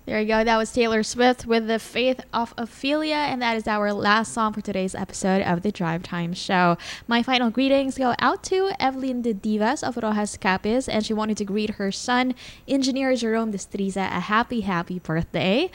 There you go. That was Taylor Swift with The Faith of Ophelia, and that is our last song for today's episode of the Drive Time Show. My final greetings go out to Evelyn de Divas of Rojas Capiz, and she wanted to greet her son, Engineer Jerome Destriza, a happy birthday.